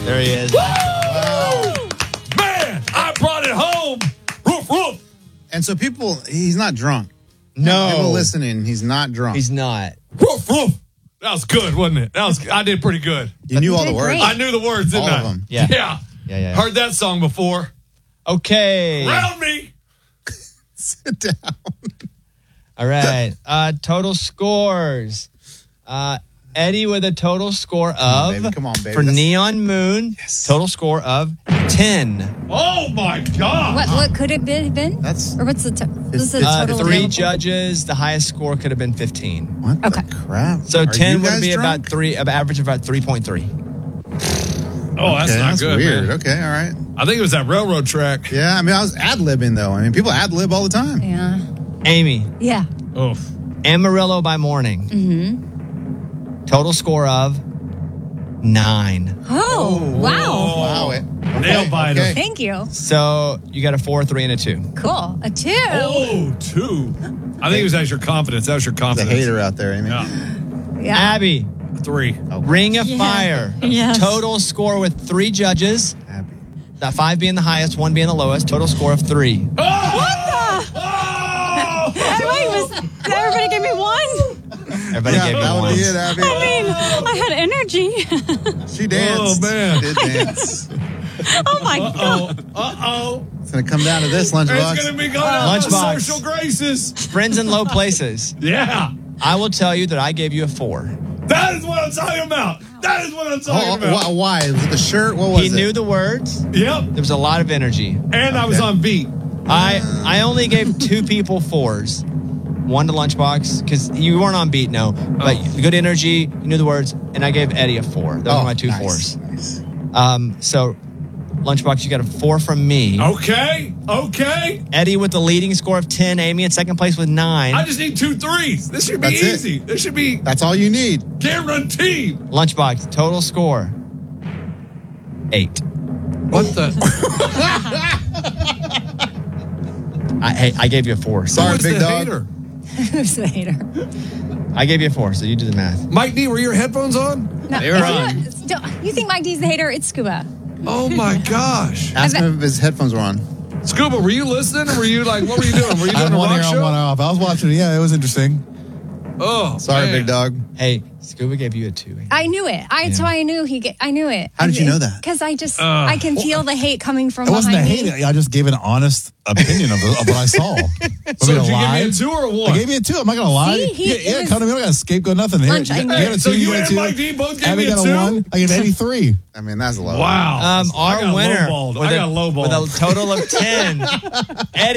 There he is. Wow. Man, I brought it home. Roof, roof. And so he's not drunk. No. People listening, he's not drunk. He's not. Roof, roof. That was good, wasn't it? I did pretty good. You knew all the words? great. I knew the words, didn't All I? of them. Yeah. Yeah. Heard that song before. Okay. Round me. Sit down. All right. Total scores. Eddie with a total score of, Come on, baby. for Neon Moon, total score of 10. Oh, my God. What could it been? That's Or what's the It's total? 3 available? judges. The highest score could have been 15. what Okay. the crap? So Are 10 you would guys be drunk? about 3, average of about 3.3. Oh, that's Okay, not that's good, weird. man. Okay, all right. I think it was that railroad track. Yeah, I mean, I was ad-libbing, though. I mean, people ad-lib all the time. Yeah. Amy, Yeah. Oh. Amarillo by Morning. Mm-hmm. Total score of 9. Oh, wow. Wow. Nail biter. Okay. Thank you. So you got a 4, 3, and a 2. Cool. A 2. Oh, 2. I think it was as your confidence. That was your The confidence. hater out there, Amy. Yeah. Yeah. Abby, 3. Ring of Fire. Yes. Total score with 3 judges. Happy. That 5 being the highest, 1 being the lowest. Total score of 3. Everybody give me 1. Everybody Yeah, gave me that would one. be it, Abby. I mean, I had energy. She danced. Oh, man. She did dance. Oh my God. Uh-oh. It's going to come down to this, It's going to Lunchbox. be going on Lunchbox. social graces. Friends in low places. Yeah. I will tell you that I gave you a 4. That is what I'm talking about. That is what I'm talking about. Why? Was it the shirt? What was He it? knew the words. Yep. There was a lot of energy. And I was on beat. I only gave 2 people 4s. 1 to Lunchbox, because you weren't on beat, no. But good energy, you knew the words, and I gave Eddie a 4. Those were my 2 nice, 4s. Nice. So, Lunchbox, you got a 4 from me. Okay. Eddie with the leading score of 10. Amy in second place with 9. I just need 2 3s. This should be That's it. easy. This should be That's all you need. guaranteed. Lunchbox, total score 8. What the? I gave you a 4. So Sorry, Who's big the dog. hater? Who's the hater? I gave you a 4, so you do the math. Mike D, were your headphones on? No, They were on. You think Mike D's the hater? It's Scuba. Oh, my gosh. Ask him if his headphones were on. Scuba, were you listening? Or were you like, what were you doing? Were you I doing had a one rock ear on, show? one off. I was watching it. Yeah, it was interesting. Oh, Sorry, man. big dog. Hey, Scuba gave you a 2. I knew it. So I knew I knew it. How did you know that? Because I can feel the hate coming from It wasn't a behind me. hate. I just gave an honest opinion of what I saw. So did you give me a 2 or a 1? I gave you a 2. I'm not going to lie. See, yeah, come to me. I got a scapegoat, nothing. Here, Lunch, I knew. you got a 2, So you got a and 2. Mike D both gave Abby me a got 2? a 1. I gave Eddie 3. I mean, that's a low. Wow. I Our got winner lowballed. with I got lowballed. with a total of 10. Eddie.